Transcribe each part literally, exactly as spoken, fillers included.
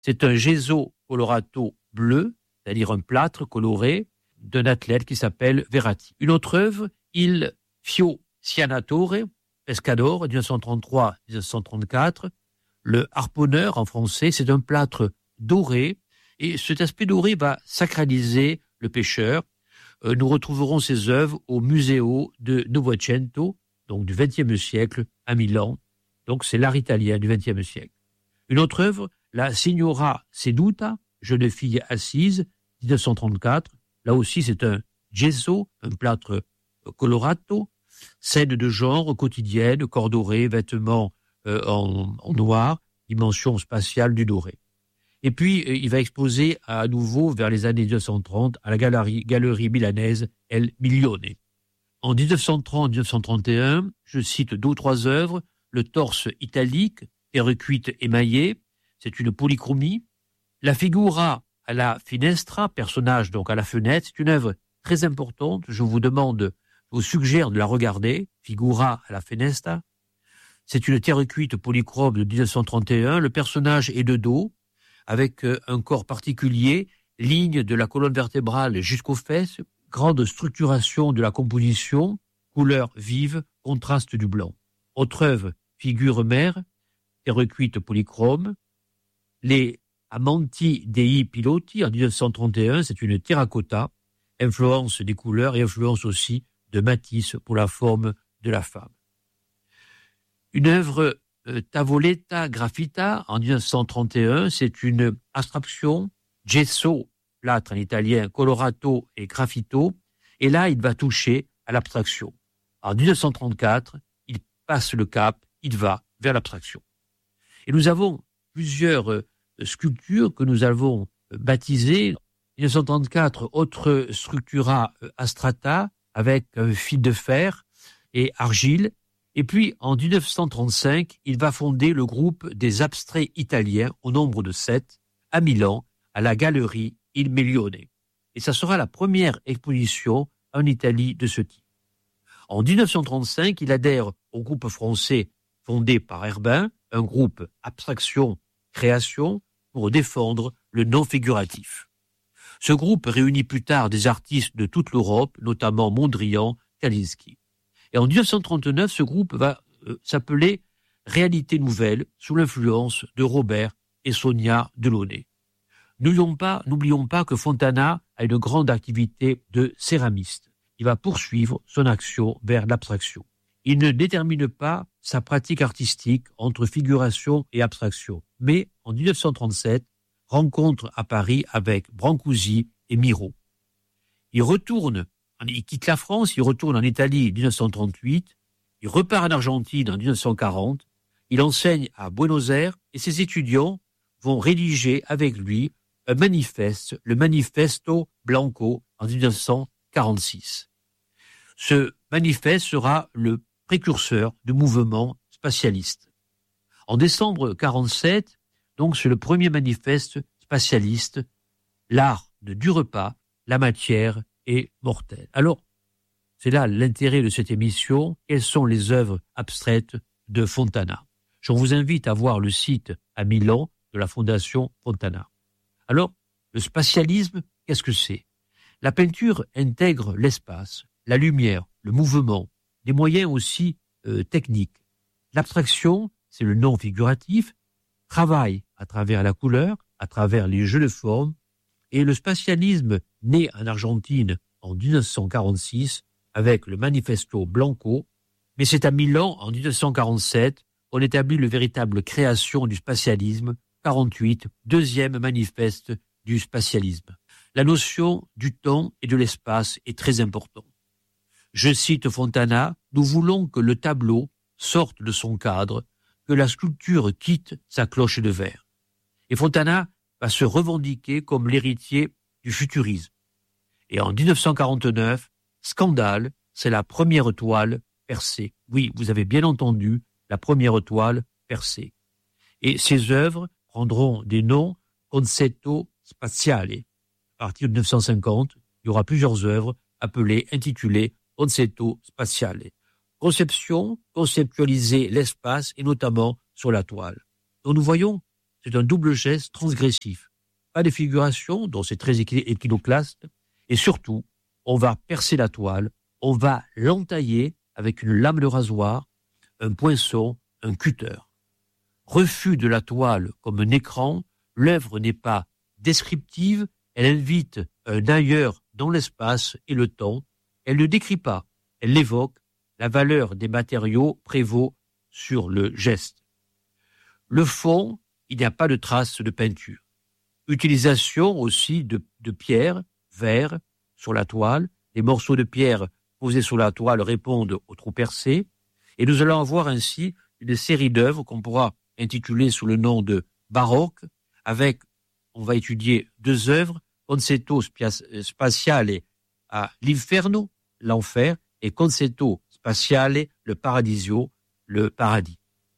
C'est un gesso colorato bleu, c'est-à-dire un plâtre coloré d'un athlète qui s'appelle Verratti. Une autre œuvre, Il Fio Cianatore, Pescador, dix-neuf cent trente-trois à dix-neuf cent trente-quatre. Le harponneur en français, c'est un plâtre doré et cet aspect doré va sacraliser le pêcheur. Euh, nous retrouverons ces œuvres au Museo de Novecento, donc du vingtième siècle à Milan. Donc c'est l'art italien du vingtième siècle. Une autre œuvre, La Signora Seduta, jeune fille assise, dix-neuf cent trente-quatre. Là aussi c'est un gesso, un plâtre colorato, scène de genre quotidienne, corps doré, vêtements euh, en, en noir, dimension spatiale du doré. Et puis, euh, il va exposer à nouveau vers les années dix-neuf cent trente à la galerie, galerie milanaise El Milione. En dix-neuf cent trente à dix-neuf cent trente et un, je cite deux ou trois œuvres, le torse italique, terre cuite émaillée, c'est une polychromie. La figura à la finestra, personnage donc à la fenêtre, c'est une œuvre très importante. Je vous demande, je vous suggère de la regarder, figura à la finestra. C'est une terre cuite polychrome de dix-neuf cent trente et un. Le personnage est de dos, avec un corps particulier, ligne de la colonne vertébrale jusqu'aux fesses, grande structuration de la composition, couleur vive, contraste du blanc. Autre œuvre, figure mère, terre cuite polychrome. Les Amanti dei Piloti en dix-neuf cent trente et un, c'est une terracotta, influence des couleurs et influence aussi de Matisse pour la forme de la femme. Une œuvre euh, Tavoletta Graffita en dix-neuf cent trente et un, c'est une abstraction, gesso, plâtre en italien, colorato et graffito, et là il va toucher à l'abstraction. En dix-neuf cent trente-quatre, il passe le cap, il va vers l'abstraction. Et nous avons plusieurs euh, sculptures que nous avons euh, baptisées. dix-neuf cent trente-quatre, autre structura euh, astrata, avec un fil de fer et argile. Et puis, en dix-neuf cent trente-cinq, il va fonder le groupe des abstraits italiens, au nombre de sept, à Milan, à la galerie Il Milione. Et ça sera la première exposition en Italie de ce type. En dix-neuf cent trente-cinq, il adhère au groupe français fondé par Herbin, un groupe abstraction-création, pour défendre le non-figuratif. Ce groupe réunit plus tard des artistes de toute l'Europe, notamment Mondrian, Kandinsky. Et en dix-neuf cent trente-neuf, ce groupe va euh, s'appeler Réalité Nouvelle, sous l'influence de Robert et Sonia Delaunay. N'oublions pas, n'oublions pas que Fontana a une grande activité de céramiste. Il va poursuivre son action vers l'abstraction. Il ne détermine pas sa pratique artistique entre figuration et abstraction, mais en dix-neuf cent trente-sept, rencontre à Paris avec Brancusi et Miro. Il retourne Il quitte la France, il retourne en Italie en dix-neuf cent trente-huit, il repart en Argentine en dix-neuf cent quarante, il enseigne à Buenos Aires et ses étudiants vont rédiger avec lui un manifeste, le Manifesto Blanco, en dix-neuf cent quarante-six. Ce manifeste sera le précurseur du mouvement spatialiste. En décembre mille neuf cent quarante-sept, donc c'est le premier manifeste spatialiste, l'art ne dure pas, la matière est mortelle. Alors, c'est là l'intérêt de cette émission. Quelles sont les œuvres abstraites de Fontana? Je vous invite à voir le site à Milan de la Fondation Fontana. Alors, le spatialisme, qu'est-ce que c'est? La peinture intègre l'espace, la lumière, le mouvement, des moyens aussi euh, techniques. L'abstraction, c'est le non figuratif, travaille à travers la couleur, à travers les jeux de forme, et le spatialisme, né en Argentine en dix-neuf cent quarante-six, avec le Manifesto Blanco, mais c'est à Milan, en dix-neuf cent quarante-sept, qu'on établit le véritable création du spatialisme, quarante-huit, deuxième manifeste du spatialisme. La notion du temps et de l'espace est très importante. Je cite Fontana, « Nous voulons que le tableau sorte de son cadre, que la sculpture quitte sa cloche de verre. » Et Fontana va se revendiquer comme l'héritier du futurisme. Et en dix-neuf cent quarante-neuf, Scandale, c'est la première toile percée. Oui, vous avez bien entendu, la première toile percée. Et ces œuvres prendront des noms Concetto Spaziale. À partir de mille neuf cent cinquante, il y aura plusieurs œuvres appelées, intitulées Concetto Spaziale. Conception, conceptualiser l'espace et notamment sur la toile. Donc nous voyons c'est un double geste transgressif. Pas de figuration, dont c'est très équinoclaste, et surtout, on va percer la toile, on va l'entailler avec une lame de rasoir, un poinçon, un cutter. Refus de la toile comme un écran, l'œuvre n'est pas descriptive, elle invite un ailleurs dans l'espace et le temps, elle ne décrit pas, elle l'évoque, la valeur des matériaux prévaut sur le geste. Le fond, il n'y a pas de traces de peinture. Utilisation aussi de, de pierre, verre, sur la toile. Les morceaux de pierre posés sur la toile répondent au trou percé. Et nous allons avoir ainsi une série d'œuvres qu'on pourra intituler sous le nom de baroque, avec, on va étudier deux œuvres, Concetto Spaziale à l'Inferno, l'enfer, et Concetto Spaziale, le Paradiso, le paradis.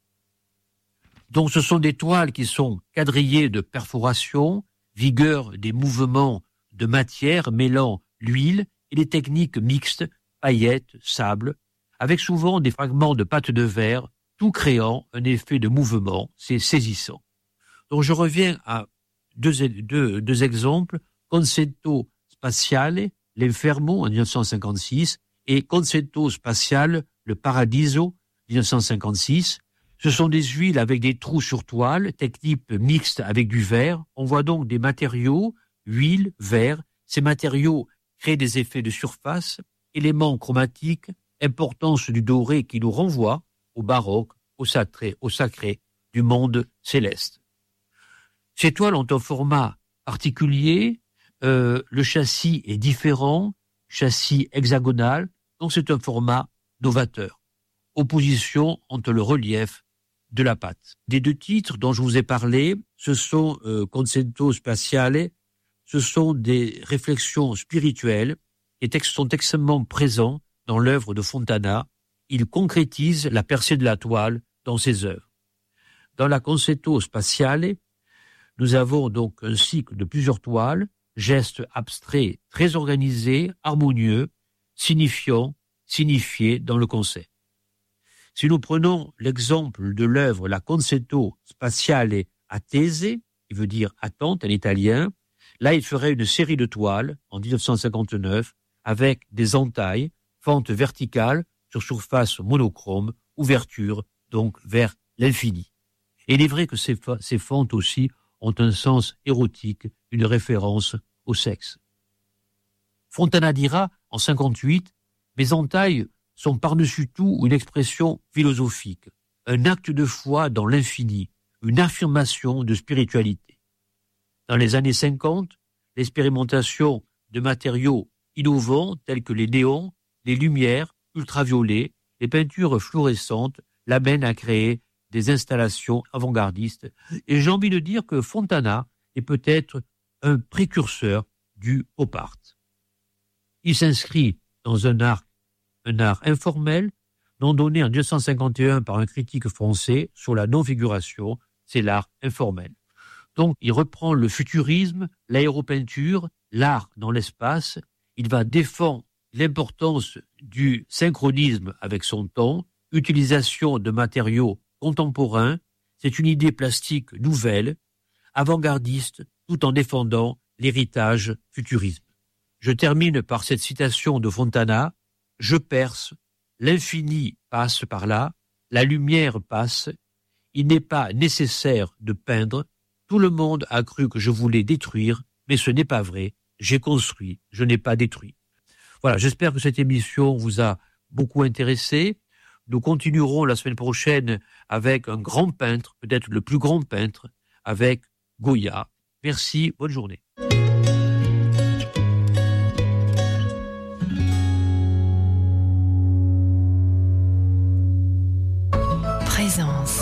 Donc ce sont des toiles qui sont quadrillées de perforations, vigueur des mouvements de matière mêlant l'huile et les techniques mixtes, paillettes, sable, avec souvent des fragments de pâte de verre, tout créant un effet de mouvement, c'est saisissant. Donc je reviens à deux, deux, deux exemples, Concetto Spaziale, l'Inferno en dix-neuf cent cinquante-six, et Concetto Spaziale, le Paradiso, dix-neuf cent cinquante-six. Ce sont des huiles avec des trous sur toile, technique mixte avec du verre. On voit donc des matériaux, huile, verre. Ces matériaux créent des effets de surface, éléments chromatiques, importance du doré qui nous renvoie au baroque, au sacré, au sacré du monde céleste. Ces toiles ont un format particulier, euh, le châssis est différent, châssis hexagonal, donc c'est un format novateur. Opposition entre le relief de la pâte. Des deux titres dont je vous ai parlé, ce sont euh, Concetto Spaziale, ce sont des réflexions spirituelles qui sont extrêmement présents dans l'œuvre de Fontana. Il concrétise la percée de la toile dans ses œuvres. Dans la Concetto Spaziale, nous avons donc un cycle de plusieurs toiles, gestes abstraits très organisés, harmonieux, signifiant, signifiés dans le concept. Si nous prenons l'exemple de l'œuvre La Concetto Spaziale Attese, qui veut dire attente en italien, là il ferait une série de toiles en dix-neuf cent cinquante-neuf avec des entailles, fentes verticales sur surface monochrome, ouverture donc vers l'infini. Et il est vrai que ces, ces fentes aussi ont un sens érotique, une référence au sexe. Fontana dira en cinquante-huit, mes entailles sont par-dessus tout une expression philosophique, un acte de foi dans l'infini, une affirmation de spiritualité. Dans les années cinquante, l'expérimentation de matériaux innovants tels que les néons, les lumières ultraviolets, les peintures fluorescentes l'amènent à créer des installations avant-gardistes. Et j'ai envie de dire que Fontana est peut-être un précurseur du pop art. Il s'inscrit dans un art un art informel, nom donné en mille neuf cent cinquante et un par un critique français sur la non-figuration, c'est l'art informel. Donc, il reprend le futurisme, l'aéropeinture, l'art dans l'espace, il va défendre l'importance du synchronisme avec son temps, utilisation de matériaux contemporains, c'est une idée plastique nouvelle, avant-gardiste, tout en défendant l'héritage futurisme. Je termine par cette citation de Fontana, « Je perce, l'infini passe par là, la lumière passe, il n'est pas nécessaire de peindre, tout le monde a cru que je voulais détruire, mais ce n'est pas vrai, j'ai construit, je n'ai pas détruit. » Voilà, j'espère que cette émission vous a beaucoup intéressé. Nous continuerons la semaine prochaine avec un grand peintre, peut-être le plus grand peintre, avec Goya. Merci, bonne journée. Présence.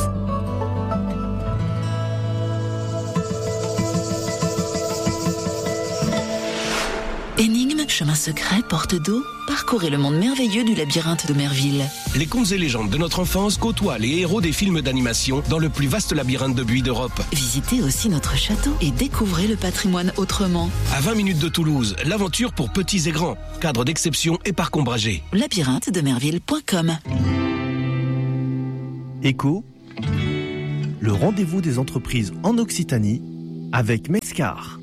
Énigme, chemin secret, porte d'eau, parcourez le monde merveilleux du labyrinthe de Merville. Les contes et légendes de notre enfance côtoient les héros des films d'animation dans le plus vaste labyrinthe de buis d'Europe. Visitez aussi notre château et découvrez le patrimoine autrement. À vingt minutes de Toulouse, l'aventure pour petits et grands. Cadre d'exception et parc ombragé. labyrinthe de merville point com. Écho, le rendez-vous des entreprises en Occitanie avec Mescar.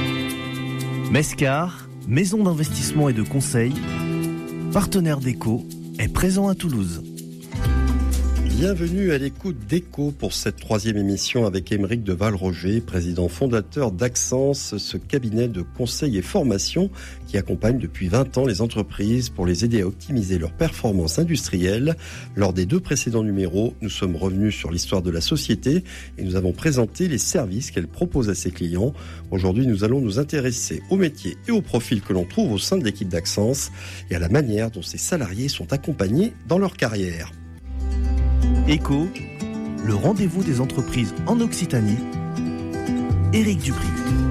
Mescar, maison d'investissement et de conseil, partenaire d'Eco, est présent à Toulouse. Bienvenue à l'écoute d'Eco pour cette troisième émission avec Aymeric de Valroger, président fondateur d'Axence, ce cabinet de conseil et formation qui accompagne depuis vingt ans les entreprises pour les aider à optimiser leurs performances industrielles. Lors des deux précédents numéros, nous sommes revenus sur l'histoire de la société et nous avons présenté les services qu'elle propose à ses clients. Aujourd'hui, nous allons nous intéresser aux métiers et aux profils que l'on trouve au sein de l'équipe d'Axence et à la manière dont ces salariés sont accompagnés dans leur carrière. Eco, le rendez-vous des entreprises en Occitanie. Éric Dupri.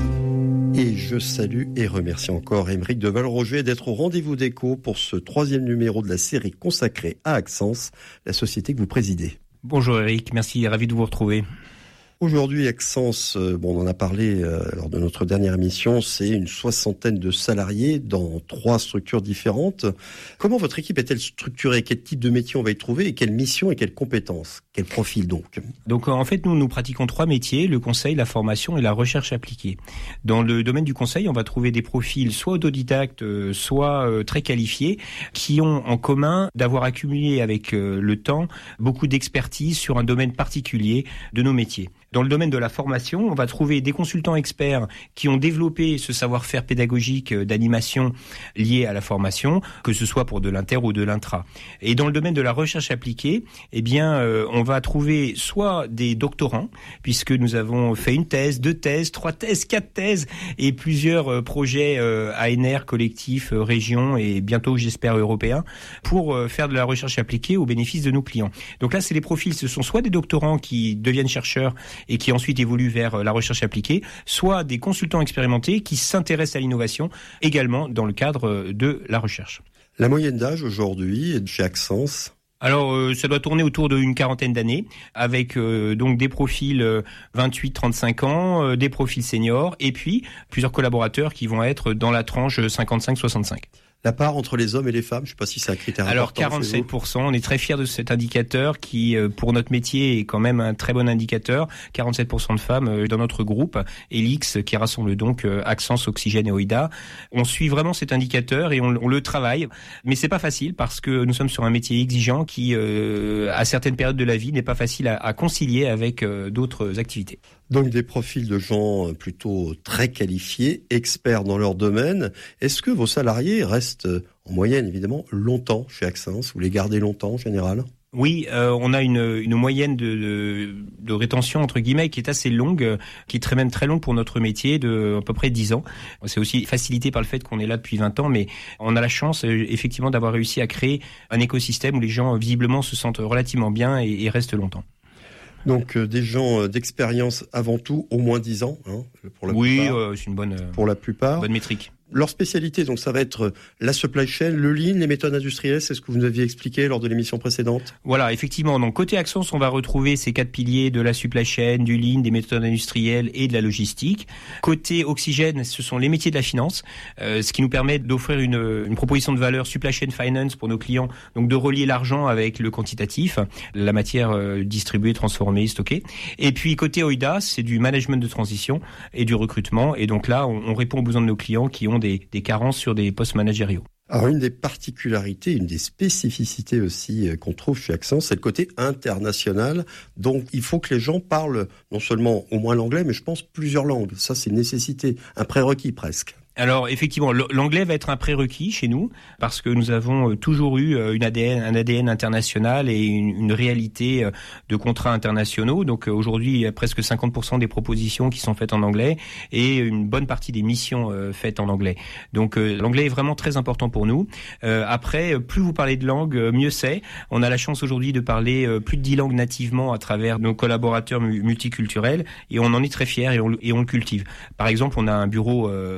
Et je salue et remercie encore Aymeric de Valroger d'être au rendez-vous d'Eco pour ce troisième numéro de la série consacrée à Axence, la société que vous présidez. Bonjour Éric, merci, ravi de vous retrouver. Aujourd'hui, Axence, bon, on en a parlé euh, lors de notre dernière émission, c'est une soixantaine de salariés dans trois structures différentes. Comment votre équipe est-elle structurée? Quel type de métier on va y trouver? Et quelle mission et quelles compétences? Quel profil donc? Donc en fait, nous, nous pratiquons trois métiers, le conseil, la formation et la recherche appliquée. Dans le domaine du conseil, on va trouver des profils soit autodidactes, soit euh, très qualifiés, qui ont en commun d'avoir accumulé avec euh, le temps beaucoup d'expertise sur un domaine particulier de nos métiers. Dans le domaine de la formation, on va trouver des consultants experts qui ont développé ce savoir-faire pédagogique d'animation lié à la formation, que ce soit pour de l'inter ou de l'intra. Et dans le domaine de la recherche appliquée, eh bien, euh, on va trouver soit des doctorants, puisque nous avons fait une thèse, deux thèses, trois thèses, quatre thèses et plusieurs euh, projets euh, A N R, collectifs, euh, régions et bientôt, j'espère, européens, pour euh, faire de la recherche appliquée au bénéfice de nos clients. Donc là, c'est les profils, ce sont soit des doctorants qui deviennent chercheurs et qui ensuite évoluent vers la recherche appliquée, soit des consultants expérimentés qui s'intéressent à l'innovation, également dans le cadre de la recherche. La moyenne d'âge aujourd'hui chez Axence? Alors, euh, ça doit tourner autour d'une quarantaine d'années, avec euh, donc des profils euh, vingt-huit trente-cinq ans, euh, des profils seniors, et puis plusieurs collaborateurs qui vont être dans la tranche cinquante-cinq soixante-cinq. La part entre les hommes et les femmes, je ne sais pas si c'est un critère Alors, important. Alors quarante-sept pour cent, on est très fiers de cet indicateur qui, pour notre métier, est quand même un très bon indicateur. quarante-sept pour cent de femmes dans notre groupe, Elix, qui rassemble donc Axence, Oxygène et Oida. On suit vraiment cet indicateur et on, on le travaille. Mais c'est pas facile parce que nous sommes sur un métier exigeant qui, euh, à certaines périodes de la vie, n'est pas facile à, à concilier avec euh, d'autres activités. Donc des profils de gens plutôt très qualifiés, experts dans leur domaine. Est-ce que vos salariés restent en moyenne évidemment longtemps chez Axence? Vous les gardez longtemps en général? Oui, euh, on a une, une moyenne de, de, de rétention entre guillemets qui est assez longue, qui est très même très longue pour notre métier, de à peu près dix ans. C'est aussi facilité par le fait qu'on est là depuis vingt ans, mais on a la chance effectivement d'avoir réussi à créer un écosystème où les gens visiblement se sentent relativement bien et, et restent longtemps. Donc euh, des gens euh, d'expérience avant tout, au moins dix ans, hein, pour la oui, plupart. Oui, euh, c'est une bonne, euh, pour la plupart. bonne métrique. Leur spécialité, donc ça va être la supply chain, le lean, les méthodes industrielles, c'est ce que vous nous aviez expliqué lors de l'émission précédente. Voilà, effectivement. Donc côté Axence, on va retrouver ces quatre piliers de la supply chain, du lean, des méthodes industrielles et de la logistique. Côté Oxygène, ce sont les métiers de la finance, euh, ce qui nous permet d'offrir une, une proposition de valeur supply chain finance pour nos clients, donc de relier l'argent avec le quantitatif, la matière euh, distribuée, transformée, stockée. Et puis côté Oida, c'est du management de transition et du recrutement. Et donc là, on, on répond aux besoins de nos clients qui ont Des, des carences sur des postes managériaux. Alors une des particularités, une des spécificités aussi qu'on trouve chez Axence, c'est le côté international. Donc il faut que les gens parlent non seulement au moins l'anglais, mais je pense plusieurs langues. Ça c'est une nécessité, un prérequis presque. Alors effectivement, l'anglais va être un prérequis chez nous parce que nous avons toujours eu une A D N, un A D N international et une, une réalité de contrats internationaux. Donc aujourd'hui, il y a presque cinquante pour cent des propositions qui sont faites en anglais et une bonne partie des missions euh, faites en anglais. Donc euh, l'anglais est vraiment très important pour nous. Euh, après, plus vous parlez de langue, mieux c'est. On a la chance aujourd'hui de parler euh, plus de dix langues nativement à travers nos collaborateurs multiculturels et on en est très fiers et on, et on le cultive. Par exemple, on a un bureau euh, en Allemagne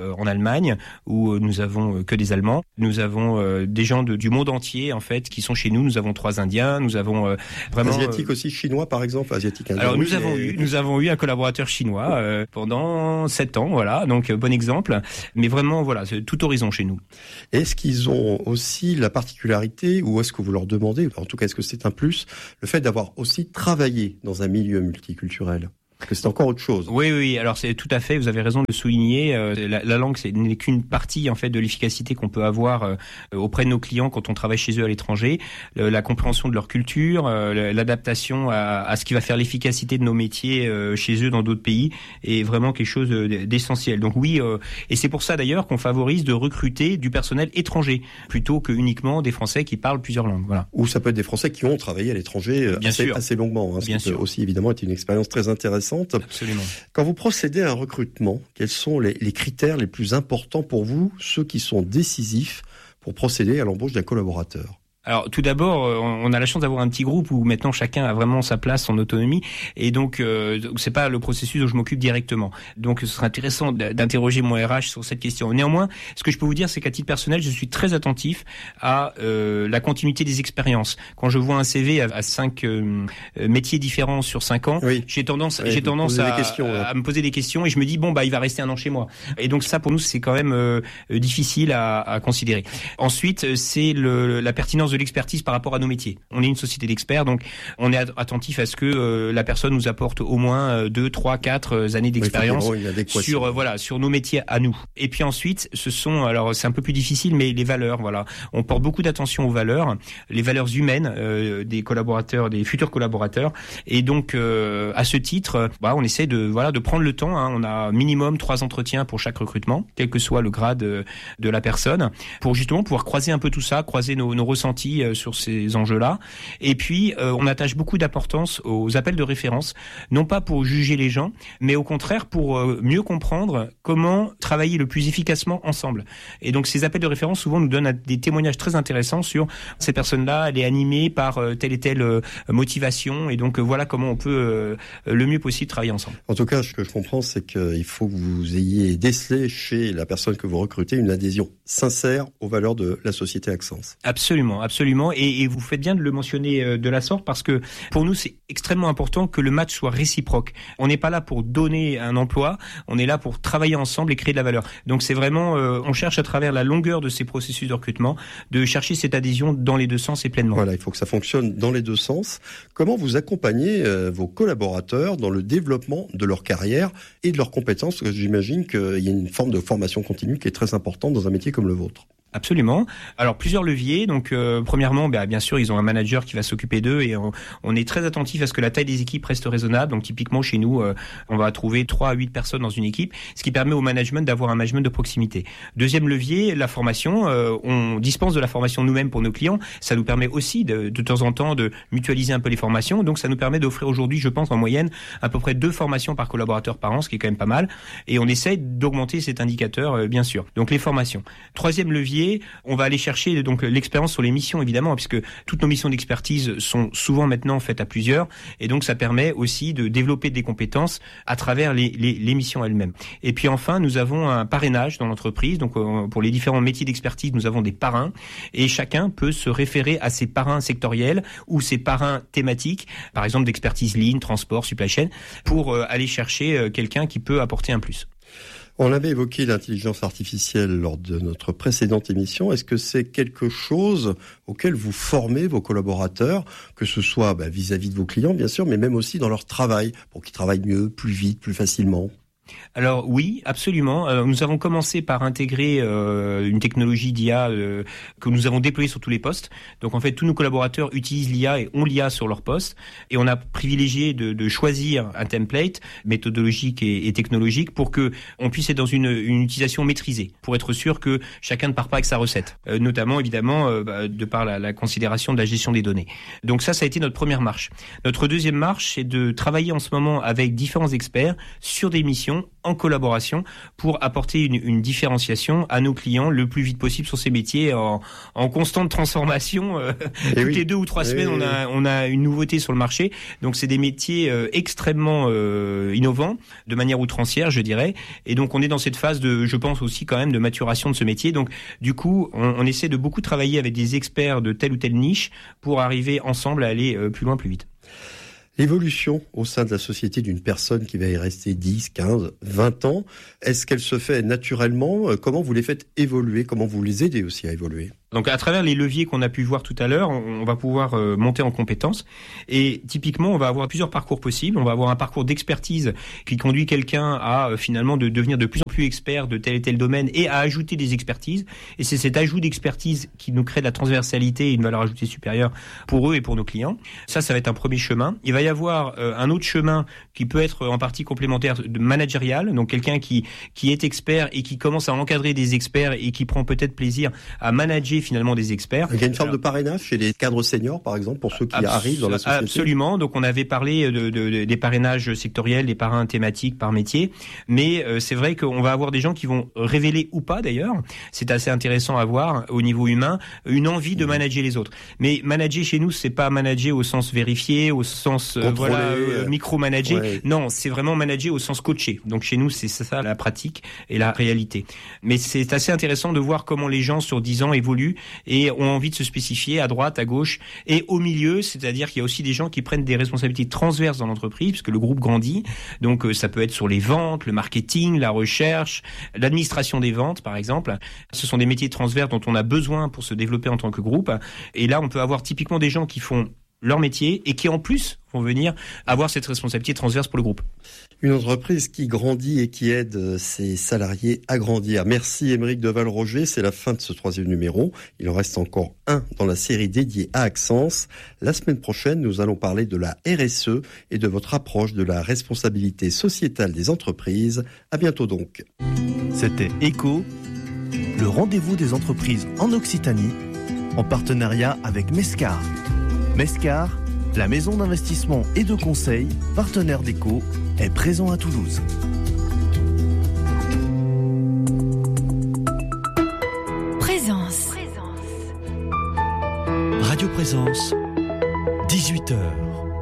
Allemagne où nous avons que des Allemands. Nous avons euh, des gens de, du monde entier en fait qui sont chez nous. Nous avons trois Indiens. Nous avons euh, vraiment asiatiques aussi, chinois par exemple, asiatiques. Alors nous avons eu nous avons eu un collaborateur chinois euh, pendant sept ans, voilà. Donc euh, bon exemple. Mais vraiment voilà, c'est tout horizon chez nous. Est-ce qu'ils ont aussi la particularité, ou est-ce que vous leur demandez, en tout cas est-ce que c'est un plus, le fait d'avoir aussi travaillé dans un milieu multiculturel? Parce que c'est encore autre chose. Oui, oui. Alors c'est tout à fait. Vous avez raison de le souligner. Euh, la, la langue, c'est n'est qu'une partie en fait de l'efficacité qu'on peut avoir euh, auprès de nos clients quand on travaille chez eux à l'étranger. Le, la compréhension de leur culture, euh, l'adaptation à, à ce qui va faire l'efficacité de nos métiers euh, chez eux dans d'autres pays est vraiment quelque chose d'essentiel. Donc oui, euh, et c'est pour ça d'ailleurs qu'on favorise de recruter du personnel étranger plutôt que uniquement des Français qui parlent plusieurs langues. Voilà. Ou ça peut être des Français qui ont travaillé à l'étranger assez, assez longuement. Hein, ce Bien qui sûr. peut aussi évidemment être une expérience très intéressante. Absolument. Quand vous procédez à un recrutement, quels sont les, les critères les plus importants pour vous, ceux qui sont décisifs pour procéder à l'embauche d'un collaborateur? Alors tout d'abord, on a la chance d'avoir un petit groupe où maintenant chacun a vraiment sa place, son autonomie, et donc euh, c'est pas le processus dont je m'occupe directement. Donc ce serait intéressant d'interroger mon R H sur cette question. Néanmoins, ce que je peux vous dire, c'est qu'à titre personnel, je suis très attentif à euh, la continuité des expériences. Quand je vois un C V à, à cinq euh, métiers différents sur cinq ans, oui. j'ai tendance, oui, j'ai tendance à, questions, à, ouais. à me poser des questions et je me dis bon bah il va rester un an chez moi. Et donc ça pour nous c'est quand même euh, difficile à, à considérer. Ensuite, c'est le, la pertinence de l'expertise par rapport à nos métiers. On est une société d'experts, donc on est attentif à ce que euh, la personne nous apporte au moins deux, trois, quatre années d'expérience oui, sur euh, voilà sur nos métiers à nous. Et puis ensuite, ce sont alors c'est un peu plus difficile, mais les valeurs. Voilà, on porte beaucoup d'attention aux valeurs, les valeurs humaines euh, des collaborateurs, des futurs collaborateurs. Et donc euh, à ce titre, bah, on essaie de voilà de prendre le temps. Hein, on a minimum trois entretiens pour chaque recrutement, quel que soit le grade de, de la personne, pour justement pouvoir croiser un peu tout ça, croiser nos, nos ressentis sur ces enjeux-là. Et puis, euh, on attache beaucoup d'importance aux appels de référence, non pas pour juger les gens, mais au contraire pour euh, mieux comprendre comment travailler le plus efficacement ensemble. Et donc, ces appels de référence, souvent, nous donnent des témoignages très intéressants sur ces personnes-là, elle est animée par euh, telle et telle euh, motivation. Et donc, euh, voilà comment on peut euh, le mieux possible travailler ensemble. En tout cas, ce que je comprends, c'est qu'il faut que vous ayez décelé chez la personne que vous recrutez une adhésion sincère aux valeurs de la société Axence. Absolument, absolument. Et, et vous faites bien de le mentionner euh, de la sorte parce que pour nous, c'est extrêmement important que le match soit réciproque. On n'est pas là pour donner un emploi, on est là pour travailler ensemble et créer de la valeur. Donc c'est vraiment, euh, on cherche à travers la longueur de ces processus de recrutement de chercher cette adhésion dans les deux sens et pleinement. Voilà, il faut que ça fonctionne dans les deux sens. Comment vous accompagnez euh, vos collaborateurs dans le développement de leur carrière et de leurs compétences? Parce que j'imagine qu'il y a une forme de formation continue qui est très importante dans un métier comme le vôtre. Absolument. Alors plusieurs leviers. Donc euh, premièrement, bah, bien sûr, ils ont un manager qui va s'occuper d'eux et on, on est très attentif à ce que la taille des équipes reste raisonnable. Donc typiquement chez nous, euh, on va trouver trois à huit personnes dans une équipe, ce qui permet au management d'avoir un management de proximité. Deuxième levier, la formation. Euh, on dispense de la formation nous-mêmes pour nos clients. Ça nous permet aussi de, de temps en temps de mutualiser un peu les formations. Donc ça nous permet d'offrir aujourd'hui, je pense, en moyenne à peu près deux formations par collaborateur par an, ce qui est quand même pas mal. Et on essaie d'augmenter cet indicateur, euh, bien sûr. Donc les formations. Troisième levier, on va aller chercher donc l'expérience sur les missions évidemment, puisque toutes nos missions d'expertise sont souvent maintenant faites à plusieurs, et donc ça permet aussi de développer des compétences à travers les, les, les missions elles-mêmes. Et puis enfin, nous avons un parrainage dans l'entreprise, donc pour les différents métiers d'expertise, nous avons des parrains, et chacun peut se référer à ses parrains sectoriels ou ses parrains thématiques, par exemple d'expertise ligne, transport, supply chain, pour aller chercher quelqu'un qui peut apporter un plus. On avait évoqué l'intelligence artificielle lors de notre précédente émission. Est-ce que c'est quelque chose auquel vous formez vos collaborateurs, que ce soit bah, vis-à-vis de vos clients, bien sûr, mais même aussi dans leur travail, pour qu'ils travaillent mieux, plus vite, plus facilement ? Alors oui, absolument. Alors, nous avons commencé par intégrer euh, une technologie d'I A euh, que nous avons déployée sur tous les postes. Donc en fait, tous nos collaborateurs utilisent l'I A et ont l'I A sur leur poste. Et on a privilégié de, de choisir un template méthodologique et, et technologique pour que on puisse être dans une, une utilisation maîtrisée, pour être sûr que chacun ne part pas avec sa recette. Euh, notamment évidemment euh, bah, de par la, la considération de la gestion des données. Donc ça, ça a été notre première marche. Notre deuxième marche, c'est de travailler en ce moment avec différents experts sur des missions formation en collaboration pour apporter une, une différenciation à nos clients le plus vite possible sur ces métiers en, en constante transformation. Euh, toutes oui. les deux ou trois et semaines, oui, on a on a une nouveauté sur le marché. Donc c'est des métiers euh, extrêmement euh, innovants, de manière outrancière, je dirais. Et donc on est dans cette phase de, je pense aussi quand même, de maturation de ce métier. Donc du coup, on, on essaie de beaucoup travailler avec des experts de telle ou telle niche pour arriver ensemble à aller euh, plus loin, plus vite. L'évolution au sein de la société d'une personne qui va y rester dix, quinze, vingt ans, est-ce qu'elle se fait naturellement ? Comment vous les faites évoluer ? Comment vous les aidez aussi à évoluer ? Donc à travers les leviers qu'on a pu voir tout à l'heure, on, on va pouvoir euh, monter en compétences. Et typiquement, on va avoir plusieurs parcours possibles. On va avoir un parcours d'expertise qui conduit quelqu'un à euh, finalement de devenir de plus en plus expert de tel et tel domaine et à ajouter des expertises. Et c'est cet ajout d'expertise qui nous crée de la transversalité et une valeur ajoutée supérieure pour eux et pour nos clients. Ça, ça va être un premier chemin. Il va y avoir euh, un autre chemin qui peut être en partie complémentaire de managérial. Donc quelqu'un qui qui est expert et qui commence à encadrer des experts et qui prend peut-être plaisir à manager finalement des experts. Il y a une forme Alors, de parrainage chez les cadres seniors, par exemple, pour ceux qui abs- arrivent dans la société. Absolument. Donc, on avait parlé de, de, de, des parrainages sectoriels, des parrains thématiques par métier. Mais euh, c'est vrai qu'on va avoir des gens qui vont révéler ou pas, d'ailleurs. C'est assez intéressant à voir au niveau humain, une envie de manager les autres. Mais manager chez nous, c'est pas manager au sens vérifié, au sens euh, voilà euh, micro-manager. Ouais. Non, c'est vraiment manager au sens coaché. Donc, chez nous, c'est ça la pratique et la réalité. Mais c'est assez intéressant de voir comment les gens sur dix ans évoluent et ont envie de se spécifier à droite, à gauche et au milieu, c'est-à-dire qu'il y a aussi des gens qui prennent des responsabilités transverses dans l'entreprise puisque le groupe grandit. Donc ça peut être sur les ventes, le marketing, la recherche, l'administration des ventes par exemple. Ce sont des métiers transverses dont on a besoin pour se développer en tant que groupe. Et là, on peut avoir typiquement des gens qui font leur métier et qui en plus vont venir avoir cette responsabilité transverse pour le groupe. Une entreprise qui grandit et qui aide ses salariés à grandir. Merci Émeric de Valroger, c'est la fin de ce troisième numéro. Il en reste encore un dans la série dédiée à Axence. La semaine prochaine, nous allons parler de la R S E et de votre approche de la responsabilité sociétale des entreprises. À bientôt donc. C'était Echo, le rendez-vous des entreprises en Occitanie, en partenariat avec Mescar. Mescar, la maison d'investissement et de conseil, partenaire d'Echo, est présent à Toulouse. Présence. Radio Présence, dix-huit heures.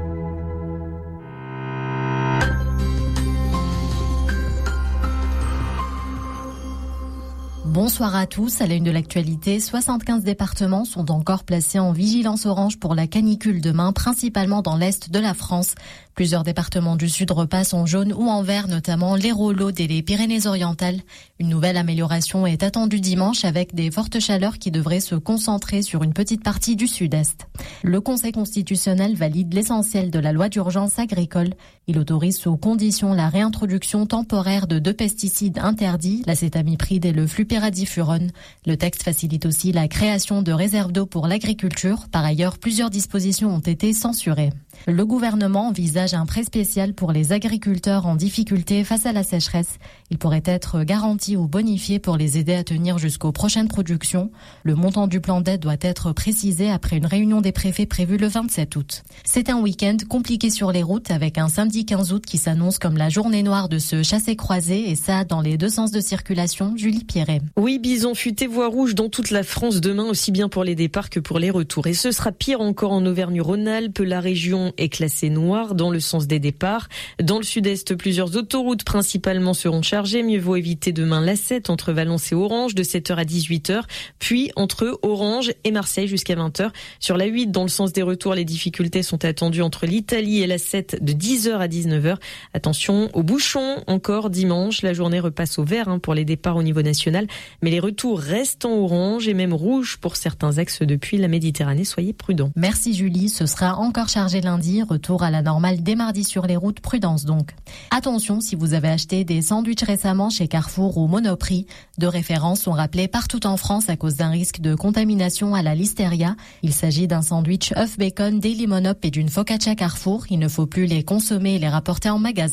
Bonsoir à tous. À la une de l'actualité, soixante-quinze départements sont encore placés en vigilance orange pour la canicule demain, principalement dans l'est de la France. Plusieurs départements du sud repassent en jaune ou en vert, notamment l'Hérault, l'Aude et les Pyrénées-Orientales. Une nouvelle amélioration est attendue dimanche avec des fortes chaleurs qui devraient se concentrer sur une petite partie du sud-est. Le Conseil constitutionnel valide l'essentiel de la loi d'urgence agricole. Il autorise sous condition la réintroduction temporaire de deux pesticides interdits, l'acétamipride et le flupyradifurone. Le texte facilite aussi la création de réserves d'eau pour l'agriculture. Par ailleurs, plusieurs dispositions ont été censurées. Le gouvernement envisage un prêt spécial pour les agriculteurs en difficulté face à la sécheresse. Il pourrait être garanti ou bonifié pour les aider à tenir jusqu'aux prochaines productions. Le montant du plan d'aide doit être précisé après une réunion des préfets prévue le vingt-sept août. C'est un week-end compliqué sur les routes avec un samedi quinze août qui s'annonce comme la journée noire de ce chassé-croisé et ça dans les deux sens de circulation. Julie Pierret. Oui, bison futé, voie rouge dans toute la France demain, aussi bien pour les départs que pour les retours. Et ce sera pire encore en Auvergne-Rhône-Alpes. La région est classée noire dans le sens des départs. Dans le sud-est, plusieurs autoroutes principalement seront chargées. Mieux vaut éviter demain l'A sept entre Valence et Orange de sept heures à dix-huit heures, puis entre Orange et Marseille jusqu'à vingt heures. Sur la huit, dans le sens des retours, les difficultés sont attendues entre l'Italie et l'A sept de dix heures à dix-neuf heures. Attention aux bouchons encore dimanche. La journée repasse au vert hein, pour les départs au niveau national, mais les retours restent en orange et même rouge pour certains axes depuis la Méditerranée. Soyez prudents. Merci Julie, ce sera encore chargé lundi. Retour à la normale dès mardi sur les routes, prudence donc. Attention si vous avez acheté des sandwichs récemment chez Carrefour ou Monoprix. Deux références sont rappelées partout en France à cause d'un risque de contamination à la listeria. Il s'agit d'un sandwich œuf bacon Daily Monop et d'une focaccia Carrefour. Il ne faut plus les consommer et les rapporter en magasin.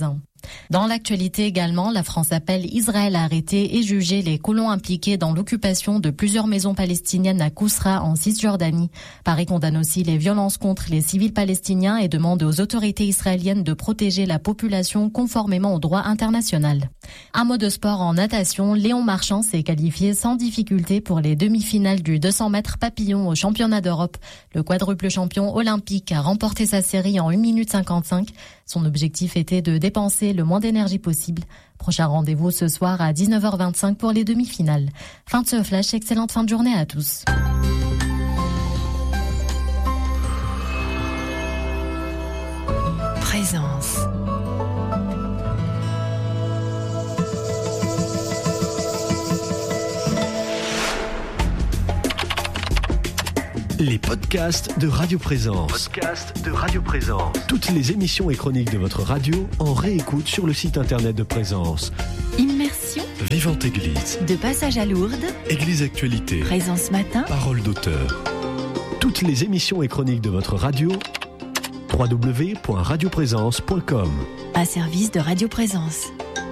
Dans l'actualité également, la France appelle Israël à arrêter et juger les colons impliqués dans l'occupation de plusieurs maisons palestiniennes à Kousra en Cisjordanie. Paris condamne aussi les violences contre les civils palestiniens et demande aux autorités israéliennes de protéger la population conformément au droit international. Un mot de sport en natation, Léon Marchand s'est qualifié sans difficulté pour les demi-finales du deux cents mètres papillon au championnat d'Europe. Le quadruple champion olympique a remporté sa série en une minute cinquante-cinq. Son objectif était de dépenser le moins d'énergie possible. Prochain rendez-vous ce soir à dix-neuf heures vingt-cinq pour les demi-finales. Fin de ce flash, excellente fin de journée à tous. Présence. Les podcasts de Radio Présence. Podcasts de Radio Présence. Toutes les émissions et chroniques de votre radio en réécoute sur le site internet de Présence. Immersion. Vivante Église. De passage à Lourdes. Église Actualité. Présence matin. Parole d'auteur. Toutes les émissions et chroniques de votre radio. w w w point radio présence point com. Un service de Radio Présence.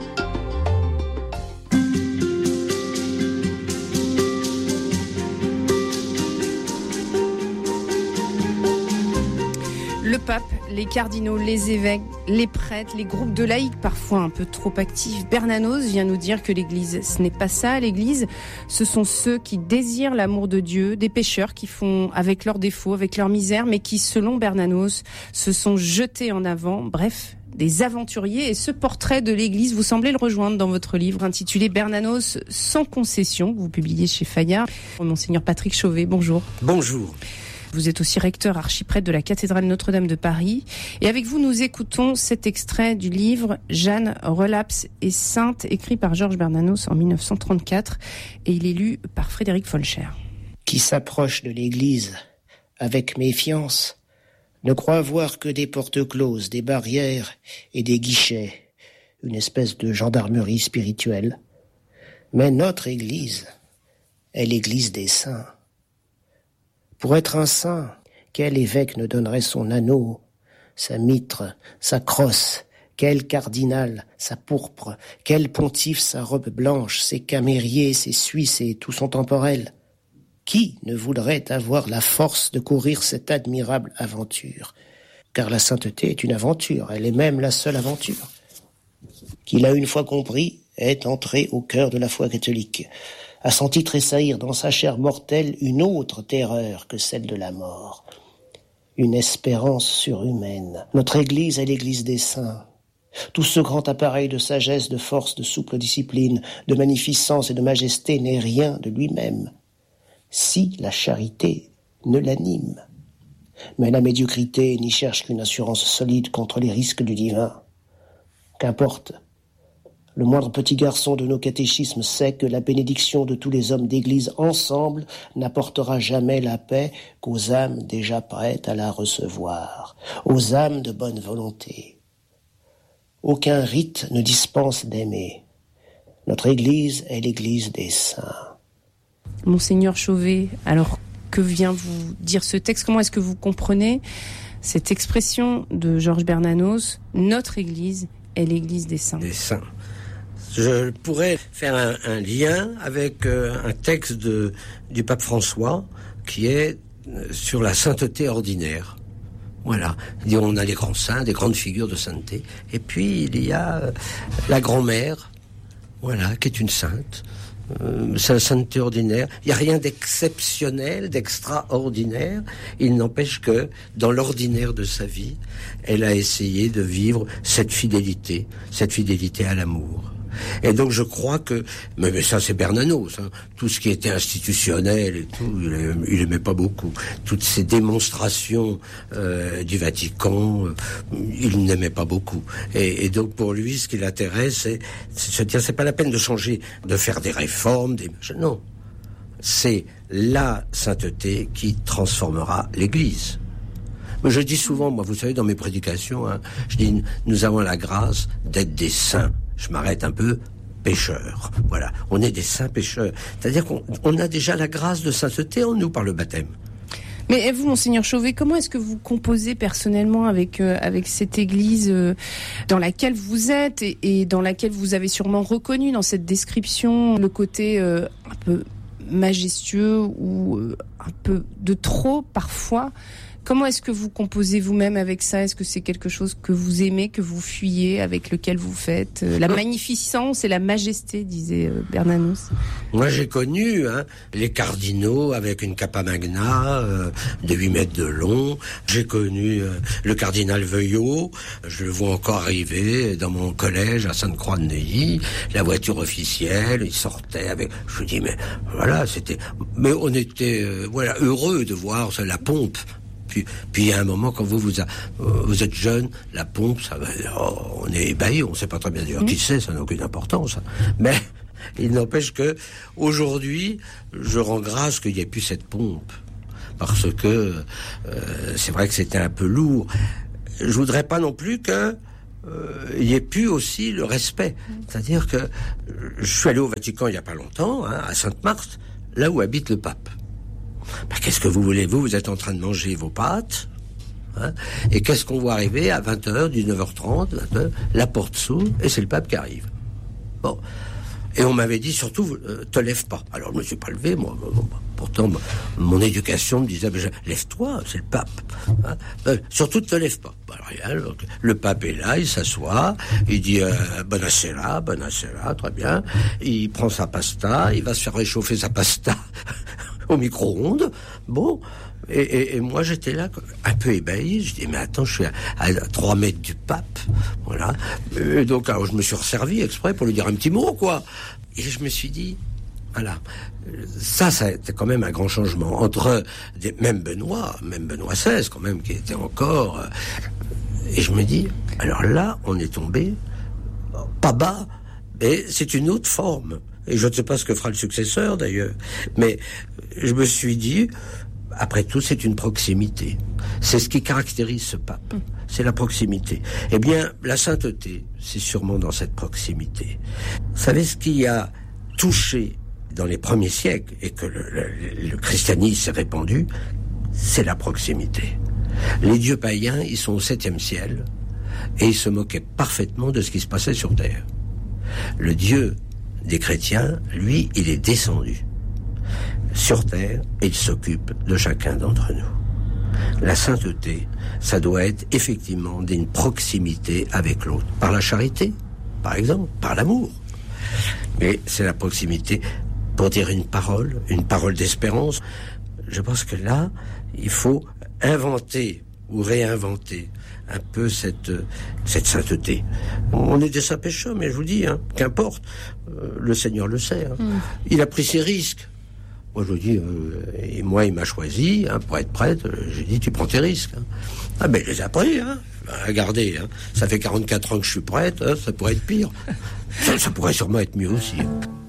Le pape, les cardinaux, les évêques, les prêtres, les groupes de laïcs parfois un peu trop actifs. Bernanos vient nous dire que l'Église, ce n'est pas ça. L'Église, ce sont ceux qui désirent l'amour de Dieu, des pécheurs qui font avec leurs défauts, avec leur misère, mais qui, selon Bernanos, se sont jetés en avant. Bref, des aventuriers. Et ce portrait de l'Église, vous semblez le rejoindre dans votre livre intitulé Bernanos sans concession, que vous publiez chez Fayard. Monseigneur Patrick Chauvet, bonjour. Bonjour. Vous êtes aussi recteur archiprêtre de la cathédrale Notre-Dame de Paris. Et avec vous, nous écoutons cet extrait du livre « Jeanne, relapse et sainte » écrit par Georges Bernanos en dix-neuf cent trente-quatre. Et il est lu par Frédéric Folcher. Qui s'approche de l'Église avec méfiance ne croit voir que des portes closes, des barrières et des guichets, une espèce de gendarmerie spirituelle. Mais notre Église est l'Église des saints. Pour être un saint, quel évêque ne donnerait son anneau, sa mitre, sa crosse, quel cardinal, sa pourpre, quel pontife, sa robe blanche, ses camériers, ses suisses et tout son temporel? Qui ne voudrait avoir la force de courir cette admirable aventure? Car la sainteté est une aventure, elle est même la seule aventure. Qui l'a une fois compris, est entré au cœur de la foi catholique, a senti tressaillir dans sa chair mortelle une autre terreur que celle de la mort, une espérance surhumaine. Notre Église est l'Église des saints. Tout ce grand appareil de sagesse, de force, de souple discipline, de magnificence et de majesté n'est rien de lui-même, si la charité ne l'anime. Mais la médiocrité n'y cherche qu'une assurance solide contre les risques du divin. Qu'importe. Le moindre petit garçon de nos catéchismes sait que la bénédiction de tous les hommes d'église ensemble n'apportera jamais la paix qu'aux âmes déjà prêtes à la recevoir, aux âmes de bonne volonté. Aucun rite ne dispense d'aimer. Notre église est l'église des saints. Monseigneur Chauvet, alors que vient vous dire ce texte? Comment est-ce que vous comprenez cette expression de Georges Bernanos, notre église est l'église des saints? Des saints. Je pourrais faire un, un lien avec euh, un texte de, du pape François qui est sur la sainteté ordinaire. Voilà. On a les grands saints, des grandes figures de sainteté. Et puis, il y a euh, la grand-mère, voilà, qui est une sainte. Euh, c'est la sainteté ordinaire. Il n'y a rien d'exceptionnel, d'extraordinaire. Il n'empêche que, dans l'ordinaire de sa vie, elle a essayé de vivre cette fidélité, cette fidélité à l'amour. Et donc je crois que, mais, mais ça c'est Bernanos, hein, tout ce qui était institutionnel et tout, il, il aimait pas beaucoup. Toutes ces démonstrations euh, du Vatican, euh, il n'aimait pas beaucoup. Et, et donc pour lui, ce qui l'intéresse, c'est, c'est se dire, c'est pas la peine de changer, de faire des réformes, des non, c'est la sainteté qui transformera l'Église. Mais je dis souvent, moi, vous savez, dans mes prédications, hein, je dis, nous avons la grâce d'être des saints. Je m'arrête un peu, pécheurs. Voilà, on est des saints pécheurs. C'est-à-dire qu'on on a déjà la grâce de sainteté en nous par le baptême. Mais vous, Monseigneur Chauvet, comment est-ce que vous composez personnellement avec euh, avec cette église euh, dans laquelle vous êtes et, et dans laquelle vous avez sûrement reconnu dans cette description le côté euh, un peu majestueux ou euh, un peu de trop parfois? Comment est-ce que vous composez vous-même avec ça? Est-ce que c'est quelque chose que vous aimez, que vous fuyez, avec lequel vous faites euh, la magnificence et la majesté, disait euh, Bernanos? Moi, j'ai connu hein, les cardinaux avec une capa magna euh, de huit mètres de long. J'ai connu euh, le cardinal Veuillot. Je le vois encore arriver dans mon collège à Sainte-Croix-de-Neuilly. La voiture officielle, il sortait avec... Je me dis, mais voilà, c'était... Mais on était euh, voilà, heureux de voir la pompe. Puis, puis il y a un moment, quand vous vous, a, vous êtes jeune, la pompe, ça va, oh, on est ébahi, on ne sait pas très bien dire mmh. qui c'est, ça n'a aucune importance. Mais il n'empêche que aujourd'hui, je rends grâce qu'il n'y ait plus cette pompe, parce que euh, c'est vrai que c'était un peu lourd. Je voudrais pas non plus que euh, il y ait plus aussi le respect. Mmh. C'est-à-dire que je suis allé au Vatican il y a pas longtemps, hein, à Sainte-Marthe, là où habite le pape. Ben, qu'est-ce que vous voulez, vous Vous êtes en train de manger vos pâtes, hein, et qu'est-ce qu'on voit arriver à vingt heures, dix-neuf heures trente, vingt heures, la porte s'ouvre, et c'est le pape qui arrive. Bon. Et on m'avait dit, surtout, euh, te lève pas. Alors, je me suis pas levé, moi. Pourtant, mon éducation me disait, lève-toi, c'est le pape. Hein. Euh, surtout, te lève pas. Alors, rien, donc, le pape est là, il s'assoit, il dit, euh, buonasera, buonasera, très bien. Il prend sa pasta, il va se faire réchauffer sa pasta au micro-ondes. Bon, et, et, et moi j'étais là un peu ébahi. Je dis mais attends, je suis à, à trois mètres du pape, voilà. Et donc alors je me suis resservi exprès pour lui dire un petit mot, quoi. Et je me suis dit voilà, ça, ça a été quand même un grand changement entre des, même Benoît, même Benoît seize quand même qui était encore. Euh, et je me dis alors là on est tombé pas bas, mais c'est une autre forme. Et je ne sais pas ce que fera le successeur, d'ailleurs. Mais je me suis dit, après tout, c'est une proximité. C'est ce qui caractérise ce pape. C'est la proximité. Eh bien, la sainteté, c'est sûrement dans cette proximité. Vous savez, ce qui a touché dans les premiers siècles, et que le, le, le christianisme s'est répandu, c'est la proximité. Les dieux païens, ils sont au septième ciel, et ils se moquaient parfaitement de ce qui se passait sur terre. Le Dieu des chrétiens, lui, il est descendu sur terre et il s'occupe de chacun d'entre nous. La sainteté, ça doit être effectivement d'une proximité avec l'autre, par la charité, par exemple, par l'amour. Mais c'est la proximité pour dire une parole, une parole d'espérance. Je pense que là, il faut inventer ou réinventer un peu cette cette sainteté. On est des saints pécheurs, mais je vous dis, hein, qu'importe, euh, le Seigneur le sait. Hein. Mm. Il a pris ses risques. Moi, je vous dis, euh, et moi, il m'a choisi hein, pour être prêtre. J'ai dit, tu prends tes risques. Hein. Ah ben, il les a pris. Hein. Regardez, hein, ça fait quarante-quatre ans que je suis prêtre. Hein, ça pourrait être pire. ça, ça pourrait sûrement être mieux aussi. Hein.